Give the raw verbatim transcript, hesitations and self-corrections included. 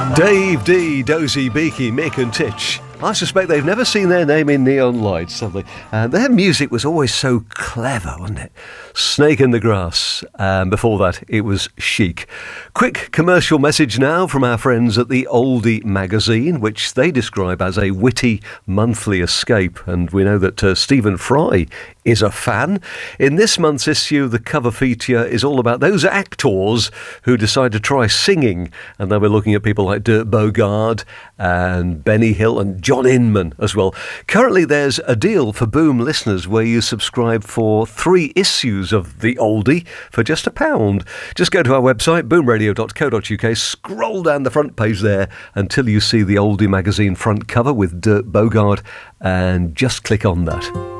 Dave D, Dozy, Beaky, Mick and Titch. I suspect they've never seen their name in neon lights, have they? And their music was always so clever, wasn't it? Snake in the Grass. And before that, it was Chic. Quick commercial message now from our friends at the Oldie magazine, which they describe as a witty monthly escape. And we know that uh, Stephen Fry is a fan. In this month's issue, the cover feature is all about those actors who decide to try singing. And then we're looking at people like Dirk Bogarde and Benny Hill and John Inman as well. Currently, there's a deal for Boom listeners where you subscribe for three issues of the Oldie for just a pound. Just go to our website, boom radio dot co dot uk, scroll down the front page there until you see the Oldie magazine front cover with Dirk Bogarde, and just click on that.